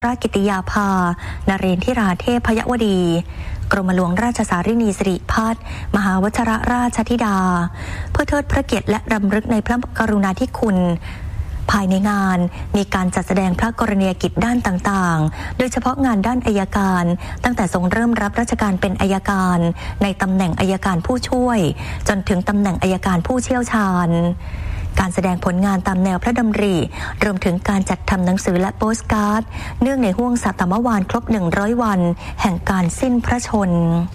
พระกิติยาภานเรนทิราเทพยวดีกรมหลวงราชสารินีสิริพัฒน์มหาวชิรราชธิดาเพื่อเทิดพระเกียรติและรำลึกในพระกรุณาธิคุณภายในงานมีการจัดแสดงพระกรณียกิจด้านต่างๆโดยเฉพาะงานด้านอัยการตั้งแต่ทรงเริ่มรับราชการเป็นอัยการในตำแหน่งอัยการผู้ช่วยจนถึงตำแหน่งอัยการผู้เชี่ยวชาญการแสดงผลงานตามแนวพระดำริรวมถึงการจัดทำหนังสือและโปสการ์ดเนื่องในห้วงสัตมวาลครบ100วันแห่งการสิ้นพระชน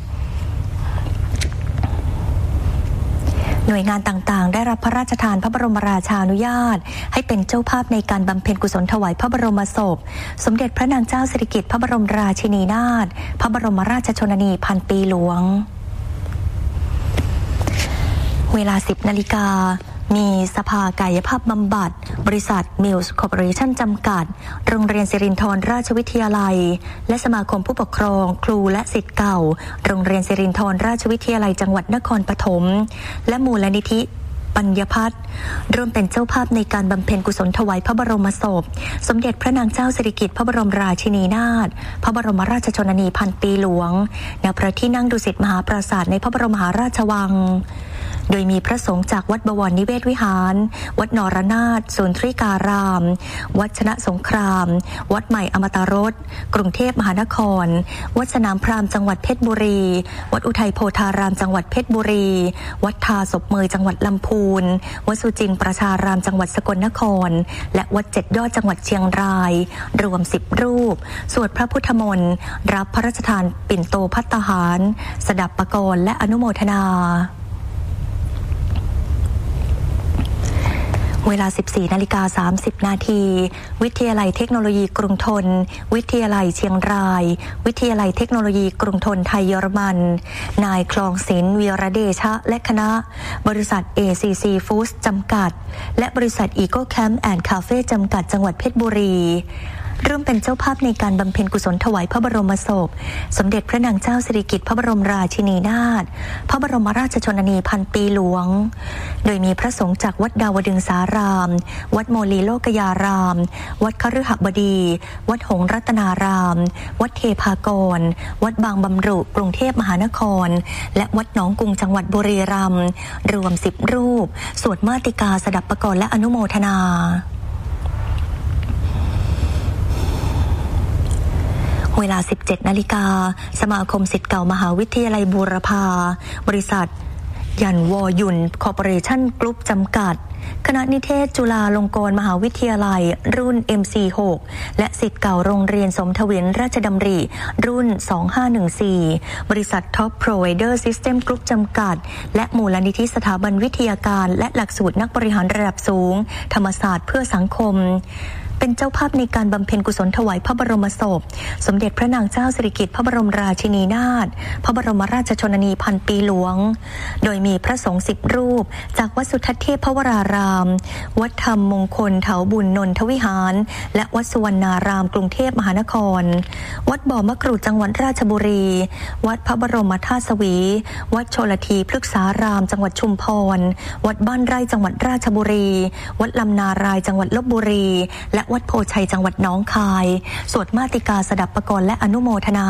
หน่วยงานต่างๆได้รับพระราชทานพระบรมราชานุญาตให้เป็นเจ้าภาพในการบำเพ็ญกุศลถวายพระบรมศพสมเด็จพระนางเจ้าสิริกิติ์พระบรมราชินีนาถพระบรมราชชนนีพันปีหลวงเวลา 10 นาฬิกามีสภากายภาพบำบัดบริษัทมิลส์คอร์ปอเรชั่นจำกัดโรงเรียนสิรินธรราชวิทยาลัยและสมาคมผู้ปกครองครูและศิษย์เก่าโรงเรียนสิรินธรราชวิทยาลัยจังหวัดนครปฐมและมูลนิธิปัญญพัฒน์ร่วมเป็นเจ้าภาพในการบำเพ็ญกุศลถวายพระบรมศพสมเด็จพระนางเจ้าสิริกิติ์พระบรมราชินีนาถพระบรมราชชนนีพันปีหลวงณพระที่นั่งดุสิตมหาปราสาทในพระบรมมหาราชวังโดยมีพระสงฆ์จากวัดบวรนิเวศวิหารวัดนรนาถสุนทรีการามวัดชนะสงครามวัดใหม่อมตะรสกรุงเทพมหานครวัดสนามพราหมณ์จังหวัดเพชรบุรีวัดอุทัยโพธารามจังหวัดเพชรบุรีวัดทาศพเมยจังหวัดลำพูนวัดสุจินประชารามจังหวัดสกลนครและวัด7 ยอดจังหวัดเชียงรายรวม10 รูปสวดพระพุทธมนต์รับพระราชทานปิ่นโตภัตตาหารสดับปกรณ์และอนุโมทนาเวลา 14:30 นาทีวิทยาลัยเทคโนโลยีกรุงธนวิทยาลัยเชียงรายวิทยาลัยเทคโนโลยีกรุงธนไทยเยอรมันนายคลองศิลป์วีระเดชะและคณะบริษัท ACC Foods จำกัดและบริษัท Eco Camp and Cafe จำกัดจังหวัดเพชรบุรีร่วมเป็นเจ้าภาพในการบำเพ็ญกุศลถวายพระบรมศพสมเด็จพระนางเจ้าสิริกิติ์พระบรมราชินีนาถพระบรมราชชนนีพันปีหลวงโดยมีพระสงฆ์จากวัดดาวดึงสารามวัดโมลีโลกยารามวัดคฤหบดีวัดหงส์รัตนารามวัดเทพากรวัดบางบำรุกรุงเทพมหานครและวัดหนองกรุงจังหวัดบุรีรัมย์รวม10 รูปสวดมาติกาสดับปกรณ์และอนุโมทนาเวลา 17 นาฬิกาสมาคมศิษย์เก่ามหาวิทยาลัยบูรพาบริษัทยันวอยุนคอร์ปอเรชั่นกรุ๊ปจำกัดคณะนิเทศจุฬาลงกรณ์มหาวิทยาลัยรุ่น MC6 และศิษย์เก่าโรงเรียนสมทวินราชดำริรุ่น 2514 บริษัท Top Provider System Group จำกัดและมูลนิธิสถาบันวิทยาการและหลักสูตรนักบริหารระดับสูงธรรมศาสตร์เพื่อสังคมเป็นเจ้าภาพในการบำเพ็ญกุศลถวายพระบรมศพสมเด็จพระนางเจ้าสิริกิติ์พระบรมราชินีนาถพระบรมราชชนนีพันปีหลวงโดยมีพระสงฆ์10 รูปจากวัดสุทัศน์เทพวรารามวัดธรรมมงคลเถาบุญนนทวิหารและวัดสุวรรณารามกรุงเทพมหานครวัดบ่อมะกรูดจังหวัดราชบุรีวัดพระบรมธาตุสวีวัดโชลธีพฤกษารามจังหวัดชุมพรวัดบ้านไร่จังหวัดราชบุรีวัดลำนารายจังหวัดลพบุรีและวัดโพชัยจังหวัดหนองคายสวดมาติกาสดับปกรณ์และอนุโมทนา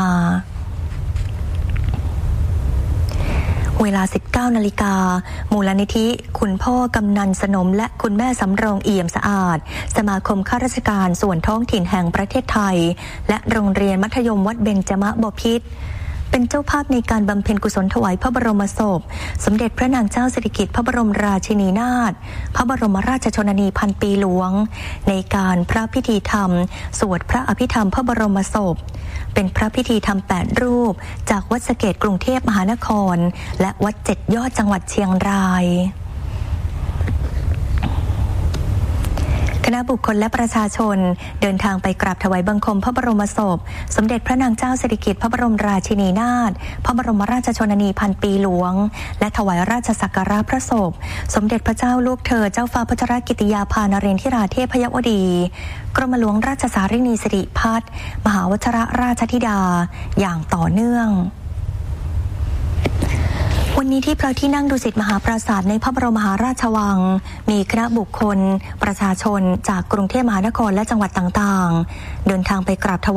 เวลา 19 นาฬิกามูลนิธิคุณพ่อกำนันสนมและคุณแม่สำรองเอี่ยมสะอาดสมาคมข้าราชการส่วนท้องถิ่นแห่งประเทศไทยและโรงเรียนมัธยมวัดเบญจมบพิตรเป็นเจ้าภาพในการบำเพ็ญกุศลถวายพระบรมศพสมเด็จพระนางเจ้าสิริกิติ์พระบรมราชินีนาถพระบรมราชชนนีพันปีหลวงในการพระพิธีธรรมสวดพระอภิธรรมพระบรมศพเป็นพระพิธีธรรม8 รูปจากวัดสะเกษกรุงเทพมหานครและวัด7 ยอดจังหวัดเชียงรายคณะบุคคลและประชาชนเดินทางไปกราบถวายบังคมพระบรมศพสมเด็จพระนางเจ้าสิริกิติ์พระบรมราชินีนาถพระบรมราชชนนีพันปีหลวงและถวายราชสักการะพระศพสมเด็จพระเจ้าลูกเธอเจ้าฟ้าพัชรกิติยาภานเรนทิราเทพยวดีกรมหลวงราชสารินีสิริพัฒน์มหาวชิรราชธิดาอย่างต่อเนื่องวันนี้ที่พระที่นั่งดุสิตมหาปราสาทในพระบรมมหาราชวังมีคณะบุคคลประชาชนจากกรุงเทพมหานครและจังหวัดต่างๆเดินทางไปกราบถวาย